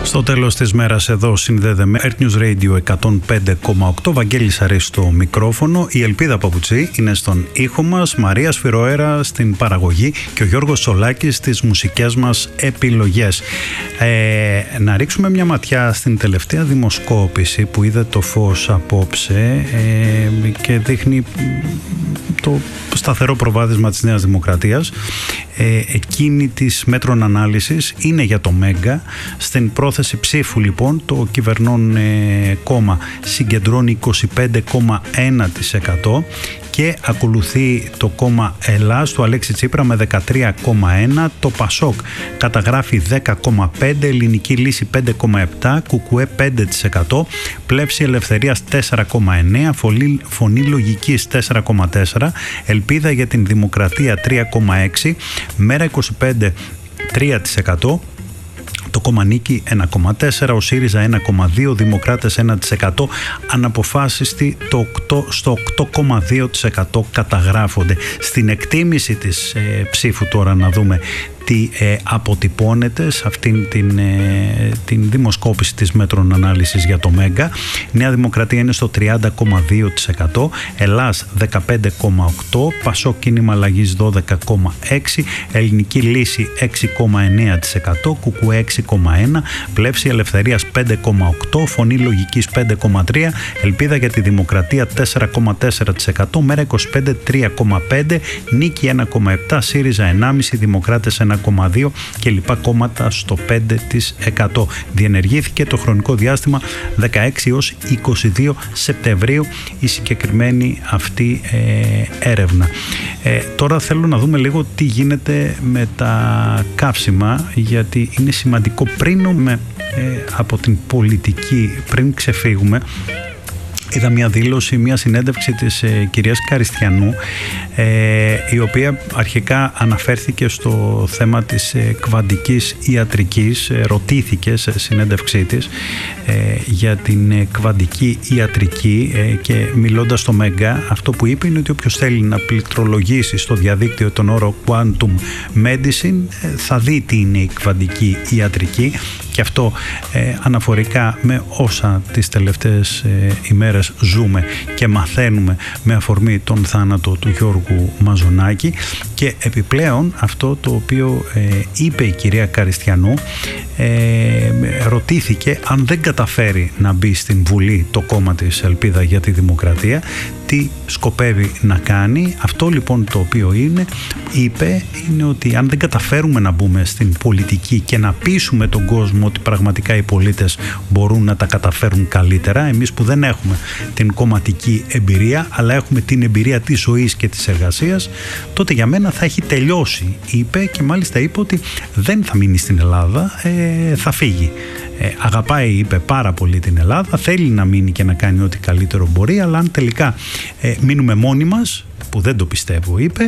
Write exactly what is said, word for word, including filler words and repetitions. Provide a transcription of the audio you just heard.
Στο τέλος της μέρας εδώ συνδέεται με Earth News Radio εκατόν πέντε κόμμα οκτώ. Βαγγέλης Αρής στο μικρόφωνο. Η Ελπίδα Παπουτσή είναι στον ήχο μας, Μαρία Σφυροέρα στην παραγωγή και ο Γιώργος Σολάκης στις μουσικές μας επιλογές. Ε, να ρίξουμε μια ματιά στην τελευταία δημοσκόπηση που είδε το φως απόψε ε, και δείχνει το σταθερό προβάδισμα της Νέας Δημοκρατίας. Ε, εκείνη της μέτρων ανάλυσης είναι για το Μέγκα. Στην πρόθεση ψήφου λοιπόν το κυβερνών ε, κόμμα συγκεντρώνει είκοσι πέντε κόμμα ένα τοις εκατό και ακολουθεί το κόμμα Ελλάς του Αλέξη Τσίπρα με δεκατρία κόμμα ένα, το Πασόκ καταγράφει δέκα κόμμα πέντε, Ελληνική Λύση πέντε κόμμα επτά, Κουκουέ πέντε τοις εκατό, Πλεύση Ελευθερίας τέσσερα κόμμα εννέα, Φωνή, Φωνή Λογικής τέσσερα κόμμα τέσσερα, Ελπίδα για την Δημοκρατία τρία κόμμα έξι, Μέρα είκοσι πέντε τρία τοις εκατό, το κόμμα Νίκη ένα κόμμα τέσσερα, ο ΣΥΡΙΖΑ ένα κόμμα δύο, Δημοκράτες ένα τοις εκατό, αναποφάσιστοι το οκτώ, στο οκτώ κόμμα δύο τοις εκατό καταγράφονται. Στην εκτίμηση της ε, ψήφου τώρα να δούμε τι ε, αποτυπώνεται σε αυτήν την, ε, την δημοσκόπηση της μέτρων ανάλυσης για το Μέγκα. Νέα Δημοκρατία είναι στο τριάντα κόμμα δύο τοις εκατό, Ελλάς δεκαπέντε κόμμα οκτώ, Πασόκ Κίνημα Αλλαγής δώδεκα κόμμα έξι, Ελληνική Λύση έξι κόμμα εννέα τοις εκατό, Κουκουέ έξι κόμμα ένα, Πλεύση Ελευθερίας πέντε κόμμα οκτώ, Φωνή Λογικής πέντε κόμμα τρία, Ελπίδα για τη Δημοκρατία τέσσερα κόμμα τέσσερα τοις εκατό, Μέρα είκοσι πέντε τρία κόμμα πέντε, Νίκη ένα κόμμα επτά, ΣΥΡΙΖΑ ένα κόμμα πέντε, Δημοκράτες ένα κόμμα δύο και λοιπά κόμματα στο πέντε τοις εκατό. Διενεργήθηκε το χρονικό διάστημα δεκαέξι έως είκοσι δύο Σεπτεμβρίου η συγκεκριμένη αυτή ε, έρευνα. Ε, τώρα θέλω να δούμε λίγο τι γίνεται με τα καύσιμα, γιατί είναι σημαντικό πριν με, ε, από την πολιτική, πριν ξεφύγουμε. Είδα μια δήλωση, μια συνέντευξη της ε, κυρίας Καριστιανού, ε, η οποία αρχικά αναφέρθηκε στο θέμα της ε, κβαντικής ιατρικής. Ε, ρωτήθηκε σε συνέντευξή της ε, για την ε, κβαντική ιατρική ε, και μιλώντας στο Μέγκα, αυτό που είπε είναι ότι όποιος θέλει να πληκτρολογήσει στο διαδίκτυο τον όρο Quantum Medicine ε, θα δει τι είναι η κβαντική ιατρική, και αυτό ε, αναφορικά με όσα τις τελευταίες ε, ημέρες ζούμε και μαθαίνουμε με αφορμή τον θάνατο του Γιώργου Μαζονάκη. Και επιπλέον αυτό το οποίο ε, είπε η κυρία Καριστιανού, ε, ρωτήθηκε αν δεν καταφέρει να μπει στην Βουλή το κόμμα της Ελπίδα για τη Δημοκρατία, τι σκοπεύει να κάνει. Αυτό λοιπόν το οποίο είναι, είπε, είναι ότι αν δεν καταφέρουμε να μπούμε στην πολιτική και να πείσουμε τον κόσμο ότι πραγματικά οι πολίτες μπορούν να τα καταφέρουν καλύτερα, εμείς που δεν έχουμε την κομματική εμπειρία αλλά έχουμε την εμπειρία της ζωής και της εργασίας, τότε για μένα θα έχει τελειώσει, είπε. Και μάλιστα είπε ότι δεν θα μείνει στην Ελλάδα, ε, θα φύγει. Ε, αγαπάει, είπε, πάρα πολύ την Ελλάδα, θέλει να μείνει και να κάνει ό,τι καλύτερο μπορεί, αλλά αν τελικά ε, μείνουμε μόνοι μας, που δεν το πιστεύω, είπε,